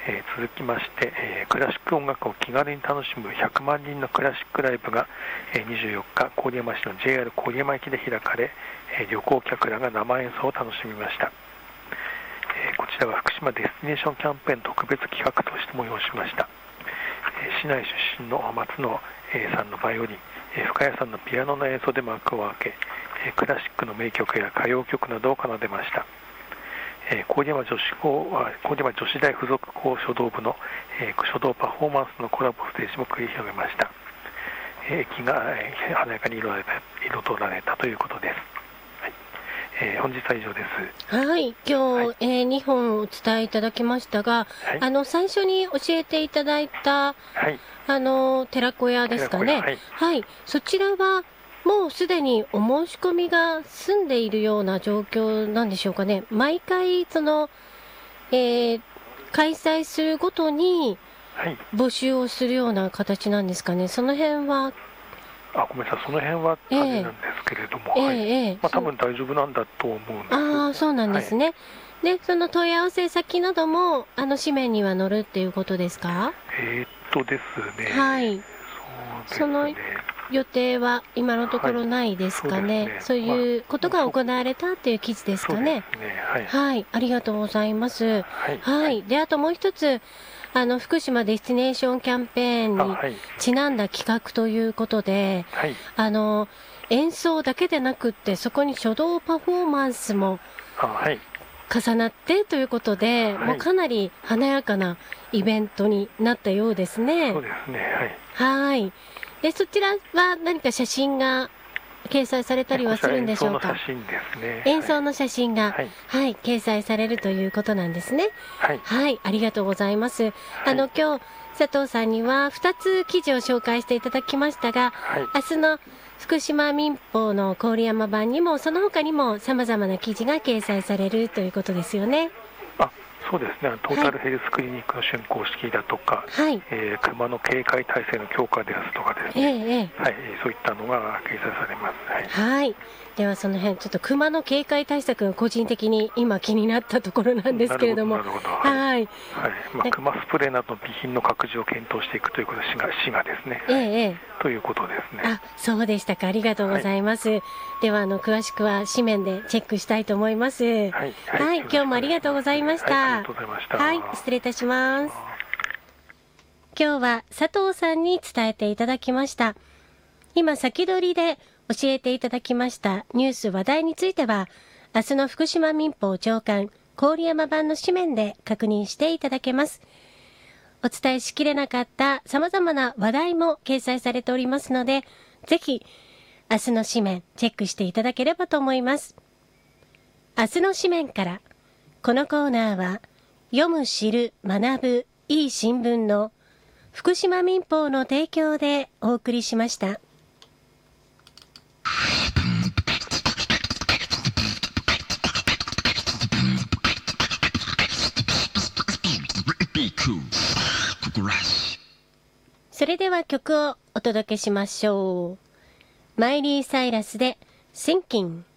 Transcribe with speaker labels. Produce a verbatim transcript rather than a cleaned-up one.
Speaker 1: えー、続きまして、えー、クラシック音楽を気軽に楽しむひゃくまんにんのクラシックライブが、えー、にじゅうよっか郡山市の ジェイアール 郡山駅で開かれ、えー、旅行客らが生演奏を楽しみました。えー、こちらは福島デスティネーションキャンペーン特別企画として催しました。えー、市内出身の松野、えー、さんのバイオリン、えー、深谷さんのピアノの演奏で幕を開け、えー、クラシックの名曲や歌謡曲などを奏でました。えー、郡山女子高郡山女子大附属高書道部の、えー、書道パフォーマンスのコラボステージも繰り広げました。えー、駅が、えー、華やかに彩られた、彩られたということです。はい、えー、本日は以上です。
Speaker 2: はい、今日、はい、えー、にほんお伝えいただきましたが、はい、あの最初に教えていただいた、はい、あの寺子屋ですかね、はい、はい、そちらはもうすでにお申し込みが済んでいるような状況なんでしょうかね。毎回その、えー、開催するごとに募集をするような形なんですかね。その辺は
Speaker 1: あ、ごめんなさい、その辺は感じなんですけれども、
Speaker 2: えー
Speaker 1: はい、
Speaker 2: えー、
Speaker 1: まあ、多分大丈夫なんだと思うんです。
Speaker 2: ああ、そうなんですね。はい、で、その問い合わせ先などもあの紙面には載るっていうことですか？
Speaker 1: えー、っとですね。
Speaker 2: はい。
Speaker 1: そうですね。
Speaker 2: その予定は今のところないですかね。はい、そうですね。そういうことが行われたっていう記事ですかね。
Speaker 1: そうですね。はい。
Speaker 2: はい、ありがとうございます。はい。
Speaker 1: はい、
Speaker 2: で、あともう一つ、あの福島デスティネーションキャンペーンにちなんだ企画ということで、はい、あの演奏だけでなくってそこに書道パフォーマンスも重なってということで、はい、もうかなり華やかなイベントになったようですね。
Speaker 1: そうですね。
Speaker 2: はい。はい。で、そちらは何か写真が掲載されたりはするんでしょうか？
Speaker 1: 演奏の写真ですね。
Speaker 2: 演奏の写真が、はい、はい、掲載されるということなんですね。はい、はい、ありがとうございます。はい、あの今日佐藤さんにはふたつ記事を紹介していただきましたが、はい、明日の福島民報の郡山版にもその他にもさまざまな記事が掲載されるということですよね。
Speaker 1: あ、そうですね。トータルヘルスクリニックの竣工式だとか、はい、えー、熊の警戒体制の強化ですとかですね、えー、はい、そういったのが掲載されます。はい。はい、ではその辺ちょっと熊の警戒対策が個人的に今気になったところなんですけれども、なるほど、はい、はい、 まあ、熊スプレーなどの備品の拡充を検討していくということで市が市がですね、
Speaker 2: えー、
Speaker 1: ということですね。
Speaker 2: あ、そうでしたか。ありがとうございます。はい、ではあの詳しくは紙面でチェックしたいと思います。はい、はい、はい、今日もありがとうございました。はい、
Speaker 1: ありがとうございました。
Speaker 2: はい、失礼いたします。今日は佐藤さんに伝えていただきました。今先取りで教えていただきましたニュース話題については、明日の福島民報朝刊郡山版の紙面で確認していただけます。お伝えしきれなかった様々な話題も掲載されておりますので、ぜひ明日の紙面チェックしていただければと思います。明日の紙面から、このコーナーは読む知る学ぶいい新聞の福島民報の提供でお送りしました。それでは曲をお届けしましょう。マイリー・サイラスでシンキング。